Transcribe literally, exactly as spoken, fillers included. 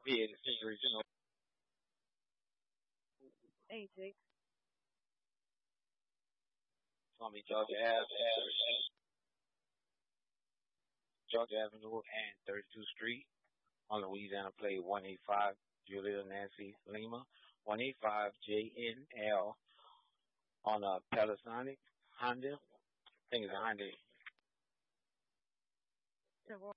P eighty-six Regional. Hey, Jake. Tommy Georgia Ave, Georgia Avenue, and thirty-second Street on Louisiana Plate one eighty-five Julia Nancy Lima, one eighty-five J N L on a Panasonic Honda. I think it's a Honda. So